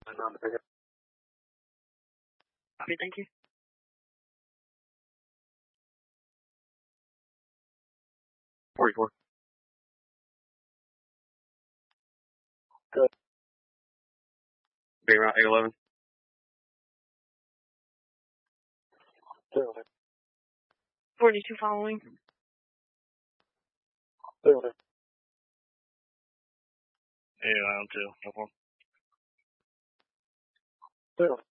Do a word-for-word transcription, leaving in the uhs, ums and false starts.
Copy, thank you. forty-four. Good. Being around eight eleven. forty-two following. eight eleven two, no problem.